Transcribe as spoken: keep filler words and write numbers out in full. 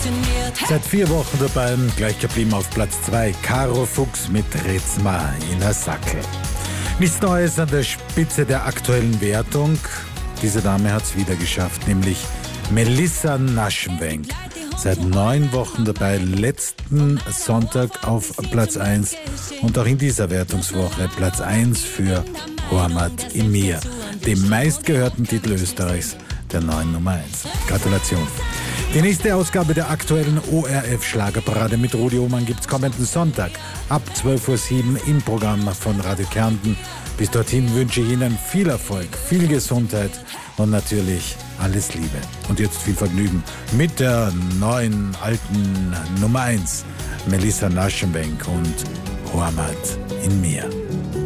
Seit vier Wochen dabei, gleich geblieben auf Platz zwei, Caro Fuchs mit Rezma in der Sackel. Nichts Neues an der Spitze der aktuellen Wertung. Diese Dame hat es wieder geschafft, nämlich Melissa Naschenwenk. Seit neun Wochen dabei, letzten Sonntag auf Platz eins und auch in dieser Wertungswoche Platz eins für Hormat in mir, dem meistgehörten Titel Österreichs, der neuen Nummer eins. Gratulation. Die nächste Ausgabe der aktuellen O R F-Schlagerparade mit Rudi Oman gibt's kommenden Sonntag ab zwölf Uhr sieben im Programm von Radio Kärnten. Bis dorthin wünsche ich Ihnen viel Erfolg, viel Gesundheit und natürlich alles Liebe. Und jetzt viel Vergnügen mit der neuen, alten Nummer eins, Melissa Naschenwenk und Hormat in mir.